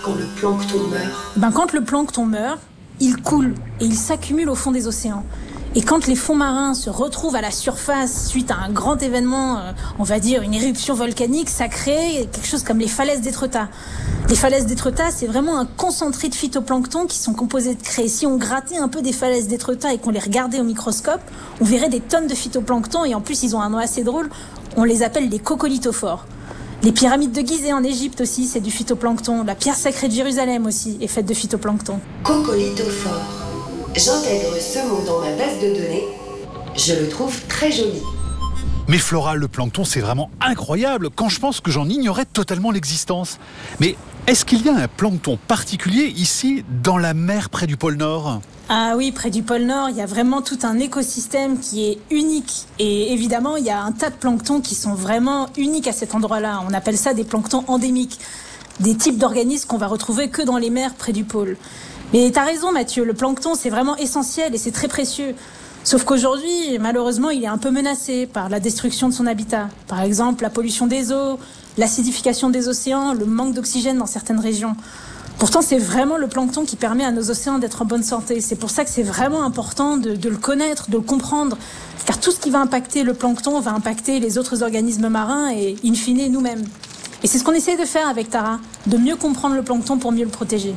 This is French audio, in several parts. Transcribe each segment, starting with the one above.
quand le plancton meurt? Quand le plancton meurt, il coule et il s'accumule au fond des océans. Et quand les fonds marins se retrouvent à la surface suite à un grand événement, on va dire une éruption volcanique, ça crée quelque chose comme les falaises d'Étretat. Les falaises d'Étretat, c'est vraiment un concentré de phytoplancton qui sont composés de craie. Si on grattait un peu des falaises d'Étretat et qu'on les regardait au microscope, on verrait des tonnes de phytoplancton et en plus ils ont un nom assez drôle, on les appelle les coccolithophores. Les pyramides de Gizeh en Égypte aussi, c'est du phytoplancton. La pierre sacrée de Jérusalem aussi est faite de phytoplancton. Coccolithophore. J'intègre ce mot dans ma base de données. Je le trouve très joli. Mais Flora, le plancton, c'est vraiment incroyable quand je pense que j'en ignorais totalement l'existence. Mais est-ce qu'il y a un plancton particulier ici, dans la mer près du pôle Nord ? Ah oui, près du pôle Nord, il y a vraiment tout un écosystème qui est unique. Et évidemment, il y a un tas de planctons qui sont vraiment uniques à cet endroit-là. On appelle ça des planctons endémiques. Des types d'organismes qu'on va retrouver que dans les mers près du pôle. Mais t'as raison Mathieu, le plancton c'est vraiment essentiel et c'est très précieux. Sauf qu'aujourd'hui, malheureusement, il est un peu menacé par la destruction de son habitat. Par exemple, la pollution des eaux, l'acidification des océans, le manque d'oxygène dans certaines régions. Pourtant, c'est vraiment le plancton qui permet à nos océans d'être en bonne santé. C'est pour ça que c'est vraiment important de le connaître, de le comprendre. Car tout ce qui va impacter le plancton va impacter les autres organismes marins et, in fine, nous-mêmes. Et c'est ce qu'on essaie de faire avec Tara, de mieux comprendre le plancton pour mieux le protéger.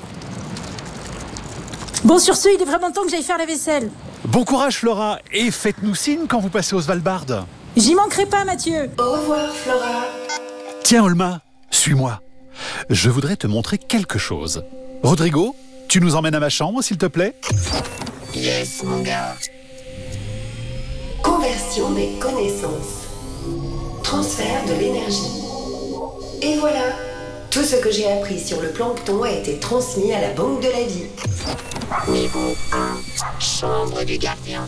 Bon, sur ce, il est vraiment temps que j'aille faire la vaisselle. Bon courage Flora, et faites-nous signe quand vous passez au Svalbard. J'y manquerai pas, Mathieu. Au revoir, Flora. Tiens Olma, suis-moi. Je voudrais te montrer quelque chose. Rodrigo, tu nous emmènes à ma chambre, s'il te plaît ? Yes, mon gars. Conversion des connaissances. Transfert de l'énergie. Et voilà, tout ce que j'ai appris sur le plancton a été transmis à la Banque de la Vie. Niveau 1, chambre du gardien.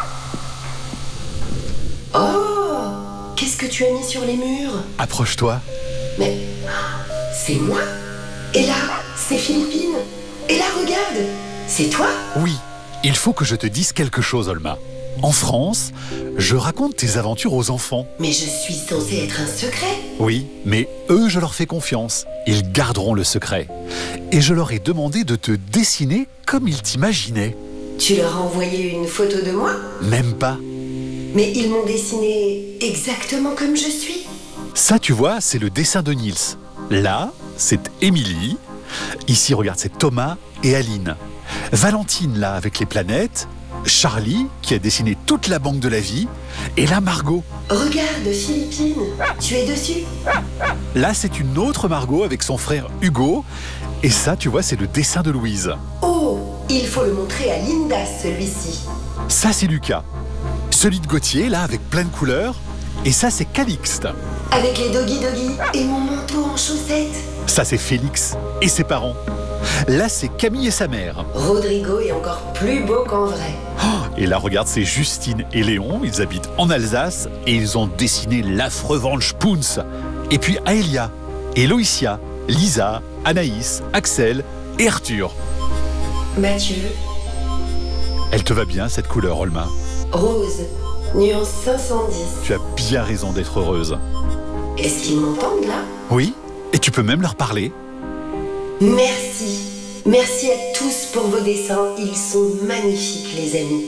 Oh, qu'est-ce que tu as mis sur les murs ? Approche-toi. Mais c'est moi ? Et là, c'est Philippine ? Et là, regarde, c'est toi ? Oui, il faut que je te dise quelque chose, Olma. En France, je raconte tes aventures aux enfants. Mais je suis censée être un secret ? Oui, mais eux, je leur fais confiance. Ils garderont le secret. Et je leur ai demandé de te dessiner comme ils t'imaginaient. Tu leur as envoyé une photo de moi ? Même pas. Mais ils m'ont dessiné exactement comme je suis. Ça, tu vois, c'est le dessin de Niels. Là, c'est Émilie. Ici, regarde, c'est Thomas et Aline. Valentine, là, avec les planètes. Charlie, qui a dessiné toute la Banque de la Vie. Et là, Margot. Regarde, Philippine, tu es dessus. Là, c'est une autre Margot avec son frère Hugo. Et ça, tu vois, c'est le dessin de Louise. Oh, il faut le montrer à Linda, celui-ci. Ça, c'est Lucas. Celui de Gauthier, là, avec plein de couleurs. Et ça, c'est Calixte. Avec les doggy et mon manteau en chaussettes. Ça, c'est Félix et ses parents. Là, c'est Camille et sa mère. Rodrigo est encore plus beau qu'en vrai. Et là, regarde, c'est Justine et Léon. Ils habitent en Alsace et ils ont dessiné l'affreux Spoons. Et puis Aelia, et Loïcia, Lisa, Anaïs, Axel et Arthur. Mathieu. Elle te va bien, cette couleur, Olma ? Rose, nuance 510. Tu as bien raison d'être heureuse. Est-ce qu'ils m'entendent là ? Oui, et tu peux même leur parler. Merci. Merci à tous pour vos dessins. Ils sont magnifiques, les amis.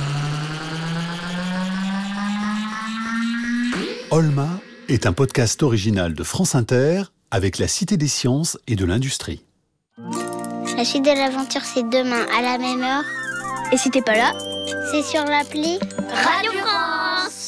Olma est un podcast original de France Inter avec la Cité des Sciences et de l'Industrie. La suite de l'aventure, c'est demain à la même heure. Et si t'es pas là, c'est sur l'appli Radio France.